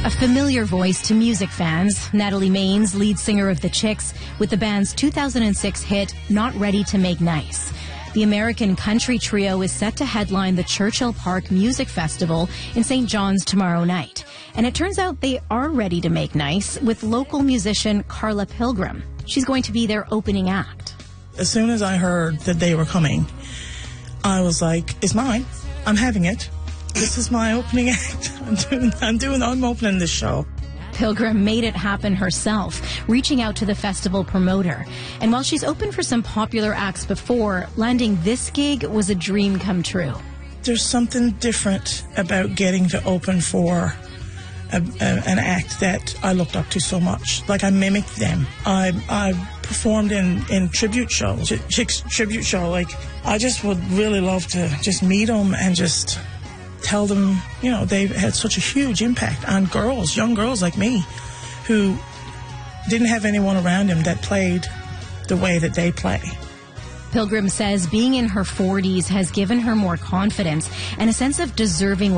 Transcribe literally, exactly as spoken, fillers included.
A familiar voice to music fans, Natalie Maines, lead singer of The Chicks, with the band's two thousand six hit, Not Ready to Make Nice. The American country trio is set to headline the Churchill Park Music Festival in Saint John's tomorrow night. And it turns out they are ready to make nice with local musician Carla Pilgrim. She's going to be their opening act. As soon as I heard that they were coming, I was like, it's mine. I'm having it. This is my opening act. I'm doing, I'm doing, I'm opening this show. Pilgrim made it happen herself, reaching out to the festival promoter. And while she's opened for some popular acts before, landing this gig was a dream come true. There's something different about getting to open for a, a, an act that I looked up to so much. Like, I mimicked them. I, I performed in, in tribute shows, Chicks tribute show. Like, I just would really love to just meet them and just tell them, you know, they've had such a huge impact on girls, young girls like me, who didn't have anyone around them that played the way that they play. Pilgrim says being in her forties has given her more confidence and a sense of deserving